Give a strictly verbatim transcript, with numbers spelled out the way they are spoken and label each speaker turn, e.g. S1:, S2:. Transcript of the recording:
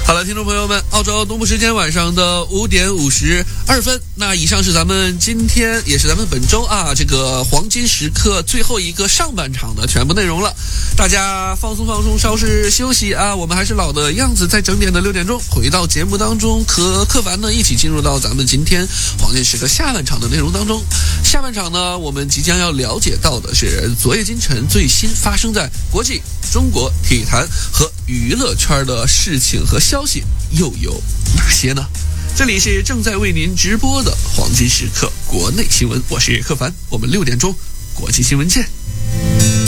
S1: 好了，听众朋友们，澳洲东部时间晚上的五点五十二分。那以上是咱们今天，也是咱们本周啊这个黄金时刻最后一个上半场的全部内容了。大家放松放松，稍事休息啊。我们还是老的样子，在整点的六点钟回到节目当中，和柯凡呢一起进入到咱们今天黄金时刻下半场的内容当中。下半场呢，我们即将要了解到的是昨夜今晨最新发生在国际、中国体坛和娱乐圈的事情和消息又有哪些呢？这里是正在为您直播的黄金时刻国内新闻，我是柯凡，我们六点钟国际新闻见。